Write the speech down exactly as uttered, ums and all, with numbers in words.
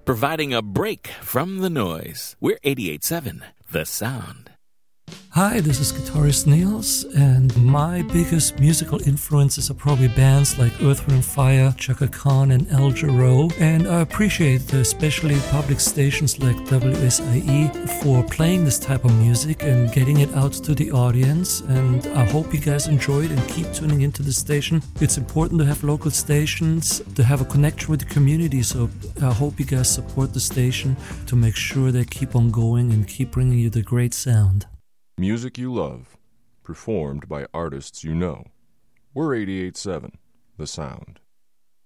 providing a break from the noise. We're eighty-eight seven, The Sound. Hi, this is guitarist Niels, and my biggest musical influences are probably bands like Earth, Wind and Fire, Chaka Khan, and Al Jarreau. And I appreciate especially public stations like W S I E for playing this type of music and getting it out to the audience. And I hope you guys enjoy it and keep tuning into the station. It's important to have local stations, to have a connection with the community. So I hope you guys support the station to make sure they keep on going and keep bringing you the great sound. Music you love, performed by artists you know. We're eighty-eight seven, The Sound.